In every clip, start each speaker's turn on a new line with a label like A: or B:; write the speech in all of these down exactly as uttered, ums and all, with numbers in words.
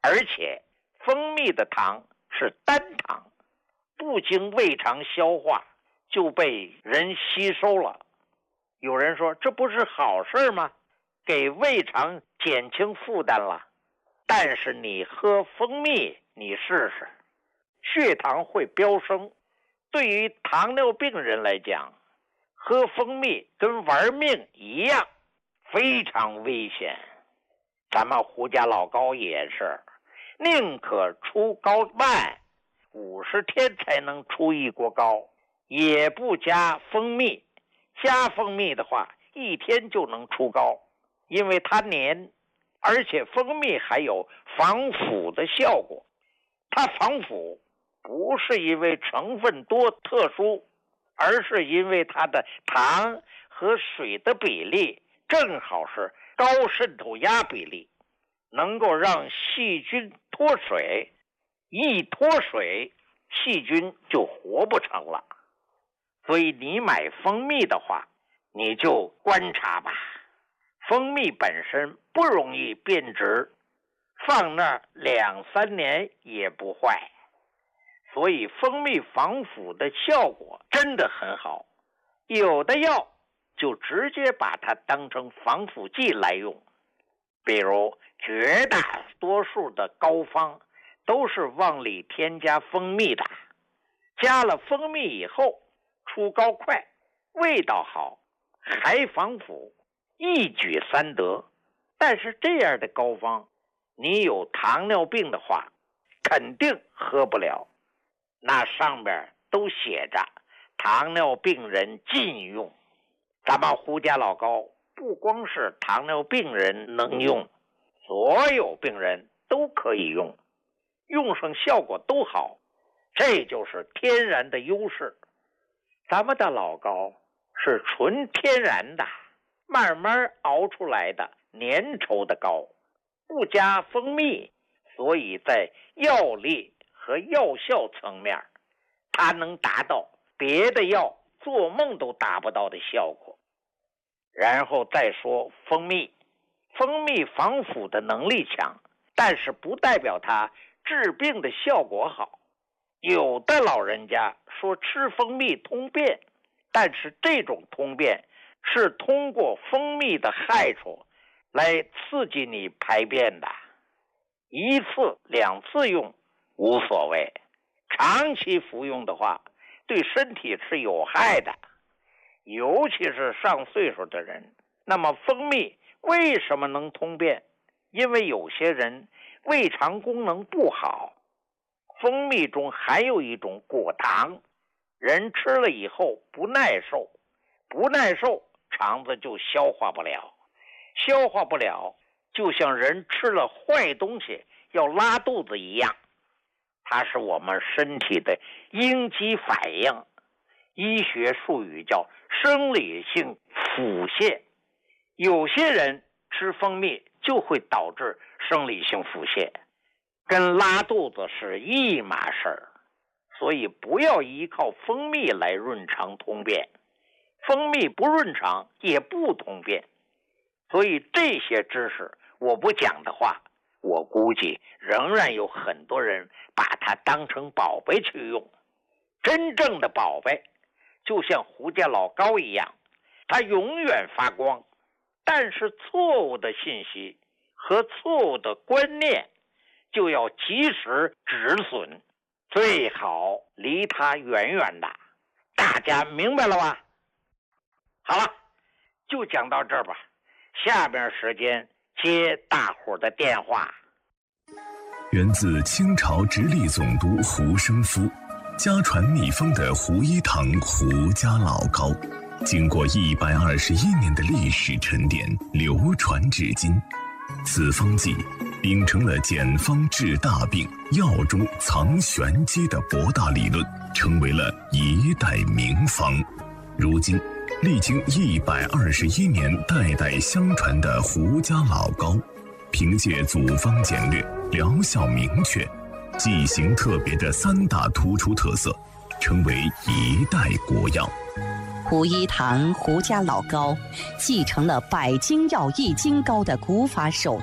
A: 而且蜂蜜的糖是单糖，不经胃肠消化就被人吸收了。有人说这不是好事吗？给胃肠减轻负担了。但是你喝蜂蜜，你试试，血糖会飙升。对于糖尿病人来讲，喝蜂蜜跟玩命一样，非常危险。咱们胡家老高也是，宁可出高慢，五十天才能出一锅膏，也不加蜂蜜。加蜂蜜的话，一天就能出膏，因为它黏，而且蜂蜜还有防腐的效果。它防腐不是因为成分多特殊，而是因为它的糖和水的比例正好是高渗透压比例，能够让细菌脱水，一脱水细菌就活不成了。所以你买蜂蜜的话，你就观察吧。蜂蜜本身不容易变质，放那儿两三年也不坏，所以蜂蜜防腐的效果真的很好。有的药就直接把它当成防腐剂来用，比如绝大多数的膏方都是往里添加蜂蜜的，加了蜂蜜以后出膏快，味道好，还防腐，一举三得。但是这样的膏方，你有糖尿病的话肯定喝不了，那上边都写着糖尿病人禁用。咱们胡家老高不光是糖尿病人能用，所有病人都可以用，用上效果都好，这就是天然的优势。咱们的老高是纯天然的，慢慢熬出来的粘稠的膏，不加蜂蜜，所以在药力和药效层面，它能达到别的药做梦都达不到的效果。然后再说蜂蜜，蜂蜜防腐的能力强，但是不代表它治病的效果好。有的老人家说吃蜂蜜通便，但是这种通便是通过蜂蜜的害处来刺激你排便的，一次两次用无所谓，长期服用的话对身体是有害的，尤其是上岁数的人。那么蜂蜜为什么能通便？因为有些人胃肠功能不好，蜂蜜中含有一种果糖，人吃了以后不耐受，不耐受肠子就消化不了，消化不了就像人吃了坏东西要拉肚子一样，它是我们身体的应激反应，医学术语叫生理性腹泻。有些人吃蜂蜜就会导致生理性腹泻，跟拉肚子是一码事儿。所以不要依靠蜂蜜来润肠通便，蜂蜜不润肠也不通便。所以这些知识我不讲的话，我估计仍然有很多人把它当成宝贝去用。真正的宝贝就像胡家老高一样，它永远发光，但是错误的信息和错误的观念就要及时止损，最好离它远远的。大家明白了吧？好了，就讲到这儿吧，下边时间接大伙的电话。
B: 源自清朝直隶总督胡生夫，家传秘方的胡一堂胡家老膏，经过一百二十一年的历史沉淀，流传至今。此方剂秉承了简方治大病、药中藏玄机的博大理论，成为了一代名方。如今历经一百二十一年代代相传的胡家老膏，凭借组方简略、疗效明确、剂型特别的三大突出特色，成为一代国药。
C: 胡一堂胡家老膏继承了百金药益精膏的古法手段，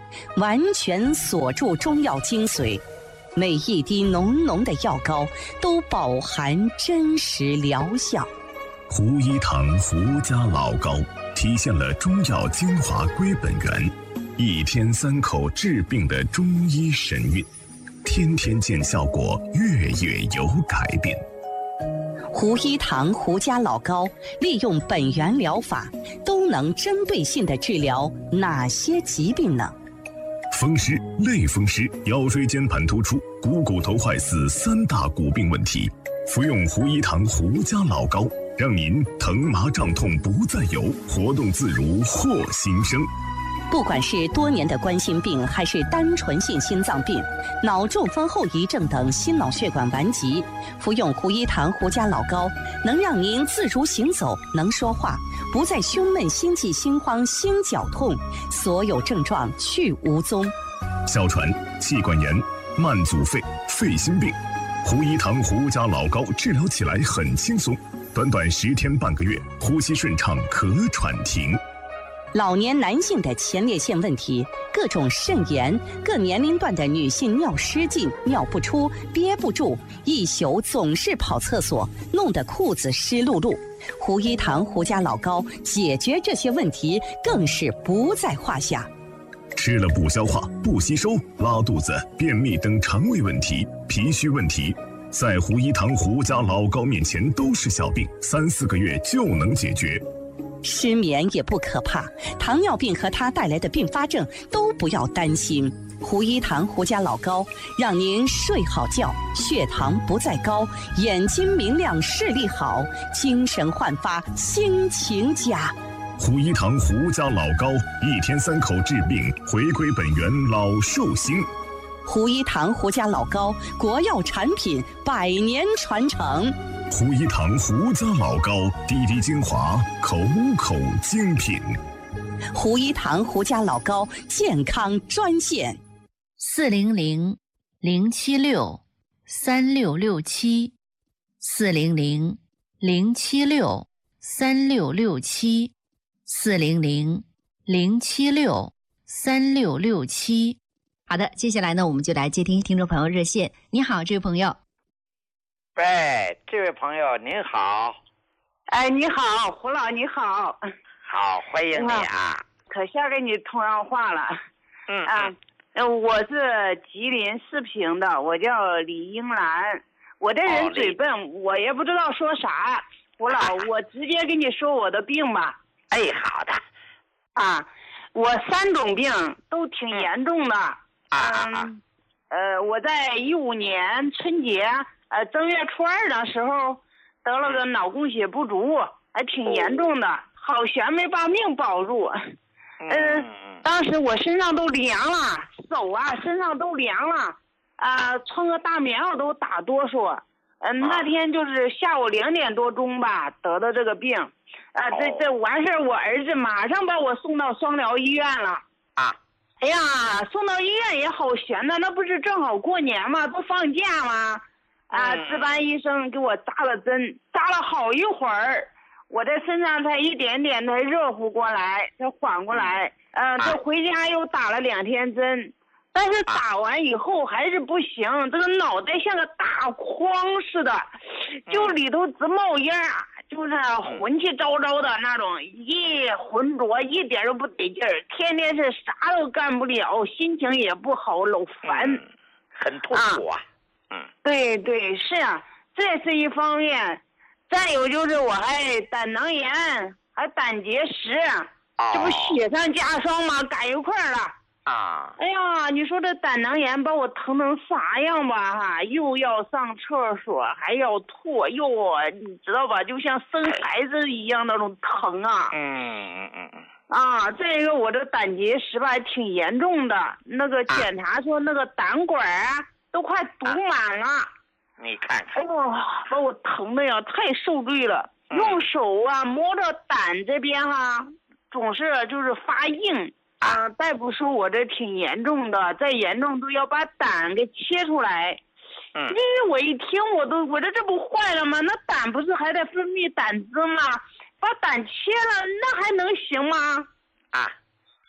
C: 完全锁住中药精髓，每一滴浓浓的药膏都饱含真实疗效。
B: 胡一堂胡家老膏体现了中药精华归本源，一天三口治病的中医神韵，天天见效果，月月有改变。
C: 胡一堂胡家老膏利用本源疗法，都能针对性地治疗哪些疾病呢？
B: 风湿、类风湿、腰椎间盘突出、股骨头坏死三大骨病问题，服用胡一堂胡家老膏，让您疼麻胀痛不再有，活动自如获新生。
C: 不管是多年的冠心病，还是单纯性心脏病、脑中风后遗症等心脑血管顽疾，服用胡一堂胡家老膏，能让您自如行走，能说话，不再胸闷、心悸、心慌、心绞痛，所有症状去无踪。
B: 哮喘、气管炎、慢阻肺、肺心病，胡一堂胡家老膏治疗起来很轻松，短短十天半个月，呼吸顺畅，咳喘停。
C: 老年男性的前列腺问题，各种肾炎，各年龄段的女性尿失禁、尿不出、憋不住，一宿总是跑厕所，弄得裤子湿漉漉。胡一堂胡家老膏解决这些问题更是不在话下。
B: 吃了不消化、不吸收、拉肚子、便秘等肠胃问题、脾虚问题，在胡一堂胡家老膏面前都是小病，三四个月就能解决。
C: 失眠也不可怕，糖尿病和它带来的并发症都不要担心。胡一堂胡家老膏让您睡好觉，血糖不再高，眼睛明亮，视力好，精神焕发，心情佳。
B: 胡一堂胡家老膏，一天三口治病，回归本源，老寿星。
C: 胡一堂胡家老膏，国药产品，百年传承。
B: 胡一堂胡家老膏，滴滴精华，口口精品。
C: 胡一堂胡家老膏健康专线：
D: 四零零零七六三六六七，四零零零七六三六六七，四零零零七六三六六七。好的，接下来呢，我们就来接听听众朋友热线。你好，这位朋友。
A: 喂，这位朋友您好。
E: 哎，你好，胡老，你好。
A: 好，欢迎你啊。
E: 可下跟你通上话了。
A: 嗯
E: 啊，嗯我是吉林四平的，我叫李英兰。我这人嘴笨，哦、我也不知道说啥。胡老，我直接跟你说我的病吧。
A: 哎，好的。
E: 啊，我三种病都挺严重的。
A: 嗯。
E: 嗯呃，我在一五年春节。呃，正月初二的时候得了个脑供血不足，还挺严重的，好悬没把命保住。嗯、呃，当时我身上都凉了，手啊身上都凉了，啊、呃，穿个大棉袄都打哆嗦。嗯、呃，那天就是下午两点多钟吧，得的这个病。啊、呃，这这完事儿，我儿子马上把我送到双疗医院了。
A: 啊，
E: 哎呀，送到医院也好悬的，那不是正好过年吗？都放假吗？啊，值班医生给我扎了针，扎了好一会儿，我这身上才一点点才热乎过来，才缓过来。呃，这回家又打了两天针，但是打完以后还是不行，这个脑袋像个大筐似的，就里头直冒烟，就是魂气昭昭的那种，一浑浊，一点都不得劲儿，天天是啥都干不了，心情也不好，老烦，
A: 嗯、很痛苦啊。
E: 嗯，对对是啊，这是一方面，再有就是我还胆囊炎，还胆结石，
A: 哦、
E: 这不雪上加霜吗？赶一块儿了
A: 啊！
E: 哎呀，你说这胆囊炎把我疼成啥样吧哈？又要上厕所，还要吐，又你知道吧？就像生孩子一样那种疼啊！
A: 嗯嗯嗯嗯。
E: 啊，这个我这胆结石吧挺严重的，那个检查说那个胆管啊。都快堵满了，啊、
A: 你看看，
E: 哎呦，把我疼的呀，太受罪了。嗯、用手啊摸着胆这边哈、啊，总是就是发硬啊。大夫说我这挺严重的，再严重都要把胆给切出来。
A: 嗯，
E: 因为我一听我都，我这这不坏了吗？那胆不是还得分泌胆汁吗？把胆切了，那还能行吗？
A: 啊。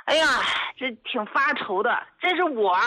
E: 哎呀，这挺发愁的。这是我